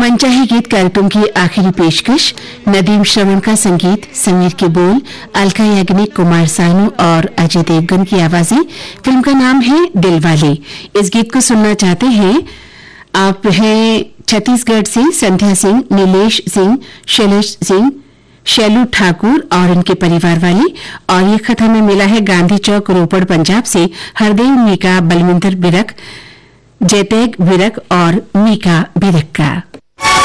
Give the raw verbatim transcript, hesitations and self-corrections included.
मनचाही गीत कार्यक्रम की आखिरी पेशकश नदीम श्रवण का संगीत, समीर के बोल, अलका याग्निक, कुमार सानू और अजय देवगन की आवाजें। फिल्म का नाम है दिलवाले। इस गीत को सुनना चाहते हैं आप हैं छत्तीसगढ़ से संध्या सिंह, नीलेश सिंह, शैलेश सिंह, शैलू ठाकुर और उनके परिवार वाले। और ये खत हमें मिला है गांधी चौक, रोपड़, पंजाब से हरदेव मीका, बलविंदर बिरक, जयतेग बिरक और मीका बिरक का।